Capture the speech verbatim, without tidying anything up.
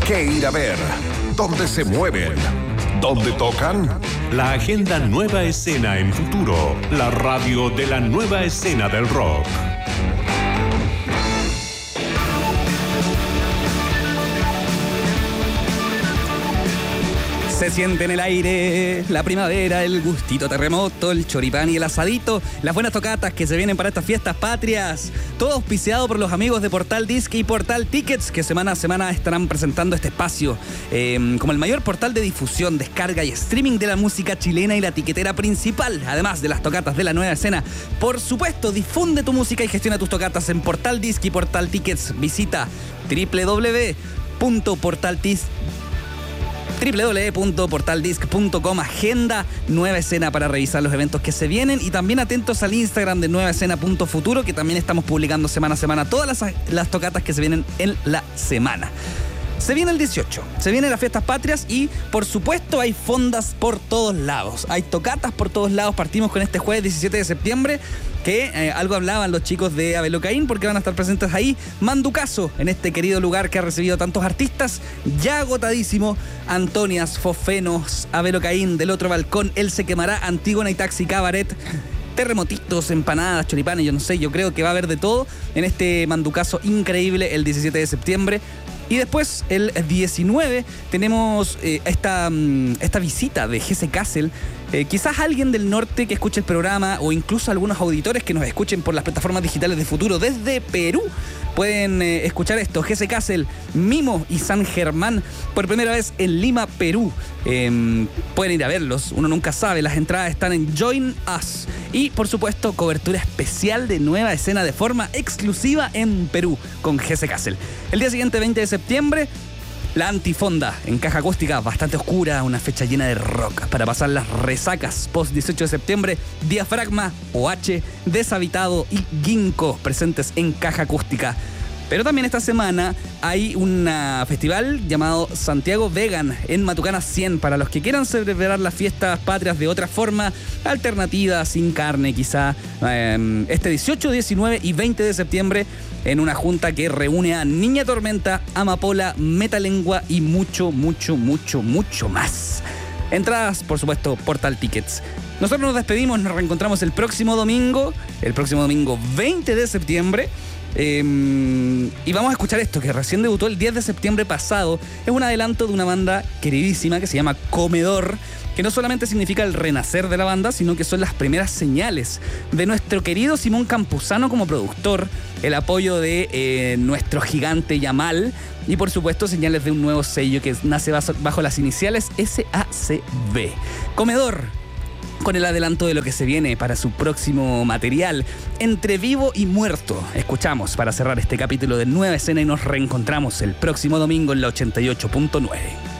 qué ir a ver, dónde se mueven, dónde tocan. La agenda Nueva Escena en Futuro, la radio de la nueva escena del rock. Se siente en el aire la primavera, el gustito terremoto, el choripán y el asadito, las buenas tocatas que se vienen para estas fiestas patrias. Todo auspiciado por los amigos de Portal Disc y Portal Tickets, que semana a semana estarán presentando este espacio eh, como el mayor portal de difusión, descarga y streaming de la música chilena y la tiquetera principal, además de las tocatas de la nueva escena. Por supuesto, difunde tu música y gestiona tus tocatas en Portal Disc y Portal Tickets. Visita doble u doble u doble u punto portal disc doble u doble u doble u punto portal disc punto com. Agenda Nueva Escena para revisar los eventos que se vienen, y también atentos al Instagram de nueva escena punto futuro, que también estamos publicando semana a semana todas las, las tocatas que se vienen en la semana. Se viene el dieciocho, se vienen las fiestas patrias y por supuesto hay fondas por todos lados, hay tocatas por todos lados. Partimos con este jueves diecisiete de septiembre, que eh, algo hablaban los chicos de Abelocaín, porque van a estar presentes ahí. Manducazo, en este querido lugar que ha recibido tantos artistas, ya agotadísimo. Antonias, Fofenos, Abelocaín, Del Otro Balcón, Él Se Quemará, Antígona y Taxi Cabaret, terremotitos, empanadas, choripanes, yo no sé, yo creo que va a haber de todo en este Manducazo increíble el diecisiete de septiembre. Y después, el diecinueve, tenemos eh, esta, esta visita de Gese Castle. Eh, quizás alguien del norte que escuche el programa, o incluso algunos auditores que nos escuchen por las plataformas digitales de Futuro desde Perú, pueden eh, escuchar esto. Gese Castle, Mimo y San Germán, por primera vez en Lima, Perú. Eh, pueden ir a verlos, uno nunca sabe. Las entradas están en Join Us. Y, por supuesto, cobertura especial de Nueva Escena de forma exclusiva en Perú con Gese Castle. El día siguiente, veinte de septiembre, la Antifonda en caja acústica, bastante oscura, una fecha llena de rock para pasar las resacas. Post dieciocho de septiembre, Diafragma, O H, Deshabitado y Ginkgo presentes en caja acústica. Pero también esta semana hay un festival llamado Santiago Vegan en Matucana cien, para los que quieran celebrar las fiestas patrias de otra forma, alternativa, sin carne quizá. Eh, este dieciocho, diecinueve y veinte de septiembre, en una junta que reúne a Niña Tormenta, Amapola, Metalengua y mucho, mucho, mucho, mucho más. Entradas, por supuesto, Portal Tickets. Nosotros nos despedimos, nos reencontramos el próximo domingo, el próximo domingo veinte de septiembre. Eh, y vamos a escuchar esto, que recién debutó el diez de septiembre pasado. Es un adelanto de una banda queridísima que se llama Comedor, que no solamente significa el renacer de la banda, sino que son las primeras señales de nuestro querido Simón Campuzano como productor, el apoyo de eh, nuestro gigante Yamal, y por supuesto señales de un nuevo sello que nace bajo las iniciales S A C B. Comedor, con el adelanto de lo que se viene para su próximo material, Entre Vivo y Muerto. Escuchamos para cerrar este capítulo de Nueva Escena y nos reencontramos el próximo domingo en la ochenta y ocho punto nueve.